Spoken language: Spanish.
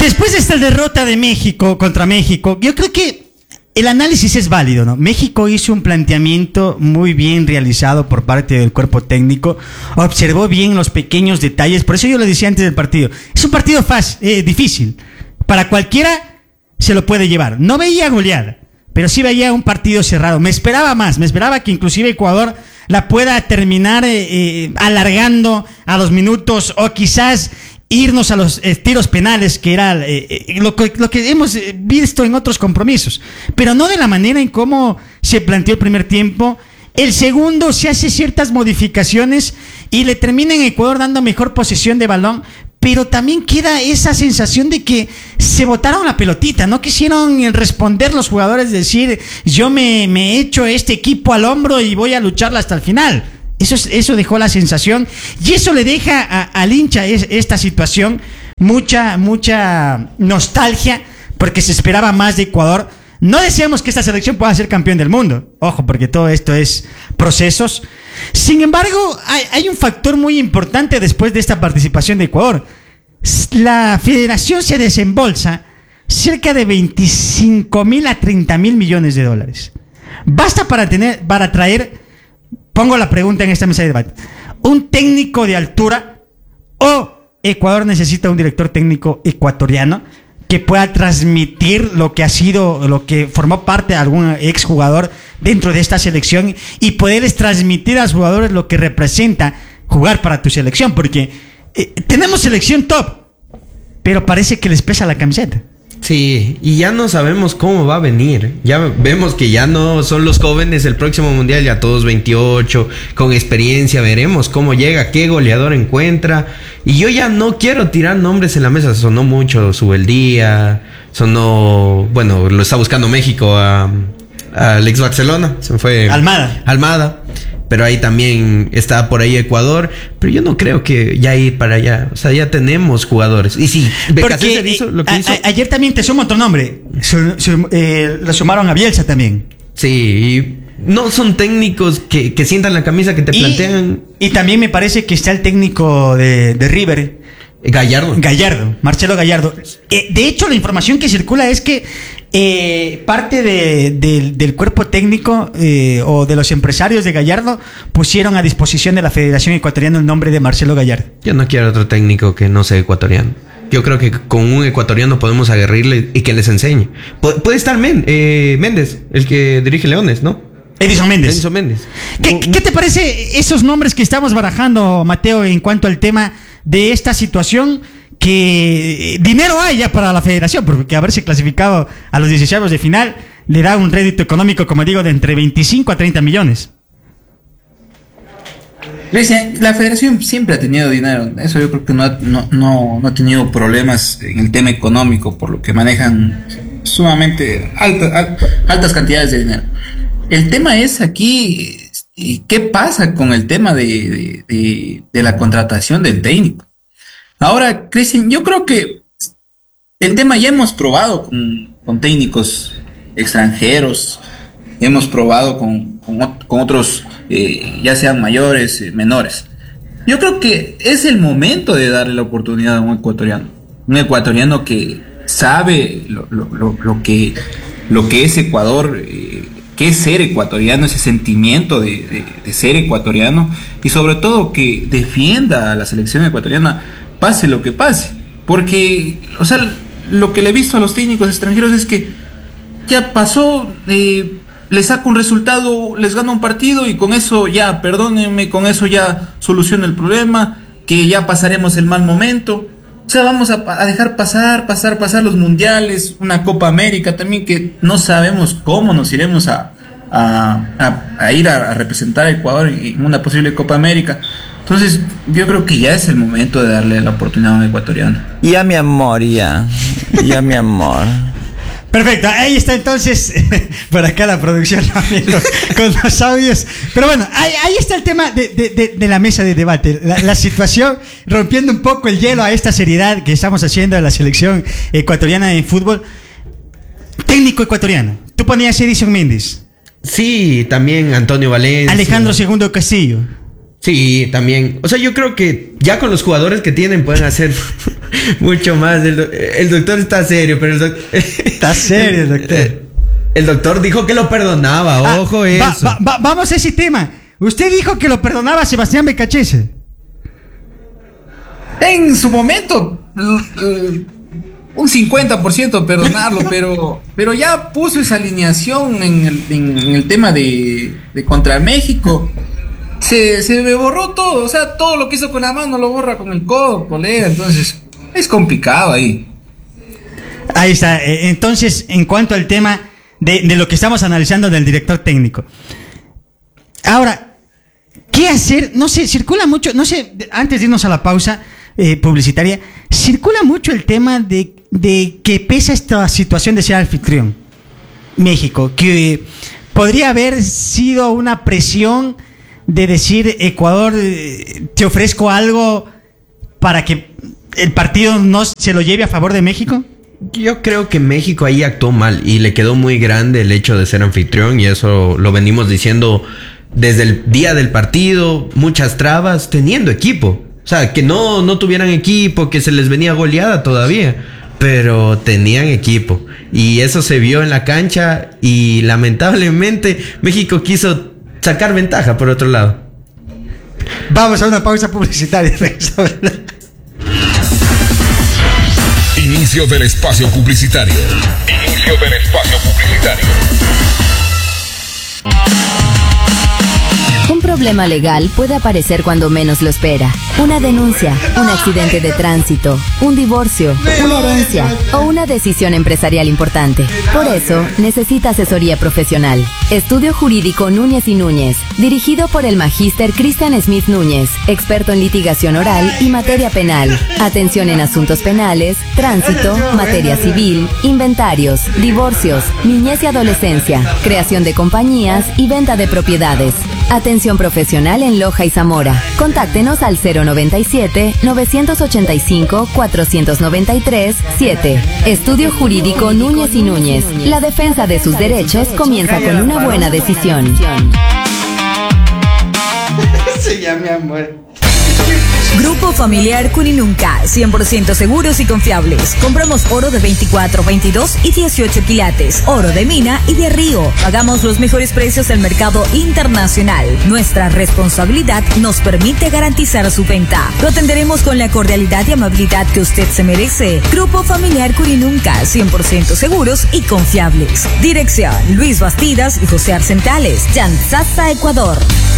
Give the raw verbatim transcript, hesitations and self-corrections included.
Después de esta derrota de México contra México, yo creo que el análisis es válido, ¿no? México hizo un planteamiento muy bien realizado por parte del cuerpo técnico, observó bien los pequeños detalles, por eso yo lo decía antes del partido, es un partido fácil, eh, difícil, para cualquiera se lo puede llevar. No veía goleada, pero sí veía un partido cerrado. Me esperaba más, me esperaba que inclusive Ecuador la pueda terminar eh, eh, alargando a los minutos o quizás irnos a los eh, tiros penales, que era eh, eh, lo, que, lo que hemos visto en otros compromisos, pero no de la manera en cómo se planteó el primer tiempo. El segundo se hace ciertas modificaciones y le termina en Ecuador dando mejor posesión de balón, pero también queda esa sensación de que se botaron la pelotita, no quisieron responder los jugadores, decir yo me, me echo este equipo al hombro y voy a lucharla hasta el final. Eso, es, eso dejó la sensación y eso le deja a, al hincha es, esta situación mucha, mucha nostalgia porque se esperaba más de Ecuador. No deseamos que esta selección pueda ser campeón del mundo, ojo, porque todo esto es procesos. Sin embargo, hay, hay un factor muy importante después de esta participación de Ecuador. La federación se desembolsa cerca de veinticinco mil a treinta mil millones de dólares. Basta para tener, para traer, pongo la pregunta en esta mesa de debate, ¿un técnico de altura o Ecuador necesita un director técnico ecuatoriano que pueda transmitir lo que ha sido, lo que formó parte de algún exjugador dentro de esta selección y poderles transmitir a los jugadores lo que representa jugar para tu selección? Porque eh, tenemos selección top, pero parece que les pesa la camiseta. Sí, y ya no sabemos cómo va a venir. Ya vemos que ya no son los jóvenes el próximo mundial, ya todos veintiocho, con experiencia. Veremos cómo llega, qué goleador encuentra. Y yo ya no quiero tirar nombres en la mesa. Sonó mucho Subeldía, sonó, bueno, lo está buscando México a, a Alex Barcelona, se me fue Almada. Almada. Pero ahí también está por ahí Ecuador. Pero yo no creo que ya ir para allá. O sea, ya tenemos jugadores. Y sí, porque hizo lo que a, hizo. A, ayer también te sumo otro nombre. Su, su, eh, lo sumaron a Bielsa también. Sí, y no son técnicos que, que sientan la camisa, que te y, plantean. Y también me parece que está el técnico de, de River. Gallardo. Gallardo, Marcelo Gallardo. Eh, de hecho, la información que circula es que eh, parte de, de, del cuerpo técnico eh, o de los empresarios de Gallardo pusieron a disposición de la Federación Ecuatoriana el nombre de Marcelo Gallardo. Yo no quiero otro técnico que no sea ecuatoriano. Yo creo que con un ecuatoriano podemos aguerrirle y que les enseñe. Pu- puede estar Men, eh, Méndez, el que dirige Leones, ¿no? Edison Méndez. Edison Méndez. ¿Qué, ¿Qué te parece esos nombres que estamos barajando, Mateo, en cuanto al tema de esta situación? Que dinero hay ya para la federación, porque haberse clasificado a los dieciseis de final le da un rédito económico, como digo, de entre veinticinco a treinta millones. La federación siempre ha tenido dinero, eso yo creo que no ha, no, no, no ha tenido problemas en el tema económico, por lo que manejan sumamente alta, altas cantidades de dinero. El tema es aquí, ¿qué pasa con el tema de, de, de, de la contratación del técnico? Ahora, Cristian, yo creo que el tema ya hemos probado con, con técnicos extranjeros, hemos probado con, con, con otros, eh, ya sean mayores, eh, menores. Yo creo que es el momento de darle la oportunidad a un ecuatoriano, un ecuatoriano que sabe lo, lo, lo, lo, que, lo que es Ecuador, eh, qué es ser ecuatoriano, ese sentimiento de, de, de ser ecuatoriano, y sobre todo que defienda a la selección ecuatoriana pase lo que pase, porque, o sea, lo que le he visto a los técnicos extranjeros es que ya pasó, eh, les saca un resultado, les gana un partido y con eso ya, perdónenme, con eso ya soluciona el problema, que ya pasaremos el mal momento. O sea, vamos a, a dejar pasar, pasar, pasar los mundiales, una Copa América también, que no sabemos cómo nos iremos a, a, a, a ir a, a representar a Ecuador en una posible Copa América. Entonces, yo creo que ya es el momento de darle la oportunidad a un ecuatoriano. Ya, mi amor, ya. Ya, mi amor. Perfecto, ahí está entonces, por acá la producción también con, con los audios. Pero bueno, ahí, ahí está el tema de, de, de, de la mesa de debate. La, la situación, rompiendo un poco el hielo a esta seriedad que estamos haciendo de la selección ecuatoriana de fútbol. Técnico ecuatoriano. Tú ponías Edison Méndez. Sí, también Antonio Valencia. Alejandro Segundo Castillo. Sí, también. O sea, yo creo que ya con los jugadores que tienen pueden hacer Mucho más. El, do- el doctor está serio, pero el doctor... Está serio, doctor. El doctor dijo que lo perdonaba, Ah, ojo va- eso. va- va- vamos a ese tema. Usted dijo que lo perdonaba a Sebastián Becachese. En su momento, eh, un cincuenta por ciento perdonarlo, pero, pero ya puso esa alineación en el, en, en el tema de, de contra México. Se, se me borró todo, o sea, todo lo que hizo con la mano lo borra con el codo, colega. Entonces, es complicado ahí. Ahí está. Eh, Entonces, en cuanto al tema de, de lo que estamos analizando del director técnico. Ahora, ¿qué hacer? No sé, circula mucho, no sé, de- antes de irnos a la pausa eh, publicitaria, circula mucho el tema de, de que pesa esta situación de ser anfitrión. México, que podría haber sido una presión de decir, Ecuador, eh, te ofrezco algo para que el partido no se lo lleve a favor de México. Yo creo que México ahí actuó mal y le quedó muy grande el hecho de ser anfitrión y eso lo venimos diciendo desde el día del partido, muchas trabas, teniendo equipo. O sea, que no, no tuvieran equipo, que se les venía goleada todavía, pero tenían equipo. Y eso se vio en la cancha y lamentablemente México quiso sacar ventaja por otro lado. Vamos a una pausa publicitaria. Inicio del espacio publicitario. Inicio del espacio publicitario. Un problema legal puede aparecer cuando menos lo espera. Una denuncia, un accidente de tránsito, un divorcio, una herencia o una decisión empresarial importante. Por eso, necesita asesoría profesional. Estudio Jurídico Núñez y Núñez, dirigido por el magíster Cristian Smith Núñez, experto en litigación oral y materia penal. Atención en asuntos penales, tránsito, materia civil, inventarios, divorcios, niñez y adolescencia, creación de compañías y venta de propiedades. Atención profesional en Loja y Zamora. Contáctenos al cero noventa y siete, novecientos ochenta y cinco, cuatrocientos noventa y tres, siete. Estudio Jurídico Núñez y Núñez. La defensa de sus derechos comienza con una buena decisión. Sí, ya, mi amor. Grupo Familiar Cuninunca, cien por ciento seguros y confiables. Compramos oro de veinticuatro, veintidós y dieciocho quilates, oro de mina y de río. Pagamos los mejores precios del mercado internacional. Nuestra responsabilidad nos permite garantizar su venta. Lo atenderemos con la cordialidad y amabilidad que usted se merece. Grupo Familiar Cuninunca, cien por ciento seguros y confiables. Dirección: Luis Bastidas y José Arcentales, Chanzaza, Ecuador.